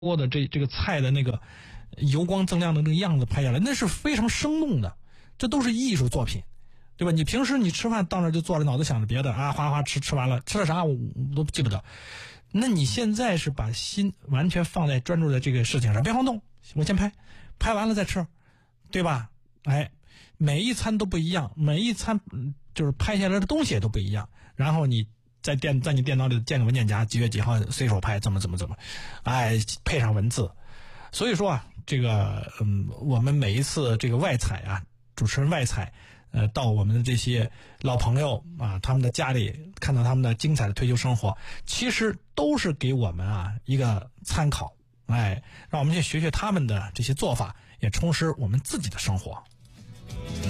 锅的这个菜的那个油光锃亮的那个样子拍下来，那是非常生动的，这都是艺术作品，对吧？你平时你吃饭到那就坐着，脑子想着别的啊，哗哗吃完了，吃了啥我都记不得。那你现在是把心完全放在专注在这个事情上，别晃动，我先拍完了再吃，对吧？哎，每一餐都不一样，每一餐就是拍下来的东西也都不一样。然后你在你电脑里建个文件夹，几月几号随手拍，怎么，哎，配上文字。所以说啊，这个我们每一次这个外采啊，主持人外采。到我们的这些老朋友啊，他们的家里看到他们的精彩的退休生活，其实都是给我们啊一个参考，哎，让我们去学学他们的这些做法，也充实我们自己的生活。